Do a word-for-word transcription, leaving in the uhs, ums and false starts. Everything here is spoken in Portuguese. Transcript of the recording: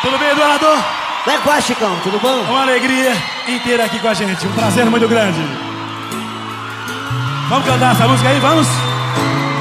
Tudo bem, Eduardo? Como é que vai, Chicão? Tudo bom? Uma alegria inteira aqui com a gente. Um prazer muito grande. Vamos cantar essa música aí? Vamos?